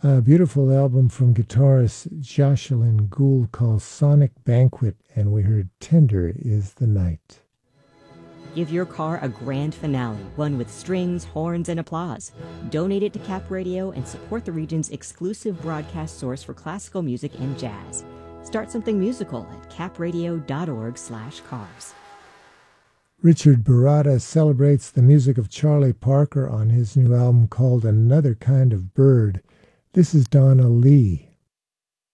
A beautiful album from guitarist Jocelyn Gould called Sonic Banquet, and we heard Tender is the Night. Give your car a grand finale, one with strings, horns, and applause. Donate it to Cap Radio and support the region's exclusive broadcast source for classical music and jazz. Start something musical at capradio.org/cars. Richard Baratta celebrates the music of Charlie Parker on his new album called Another Kind of Bird. This is Donna Lee.